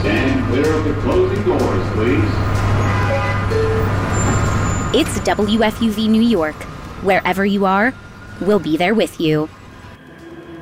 Stand clear of the closing doors, please. It's WFUV New York. Wherever you are, we'll be there with you.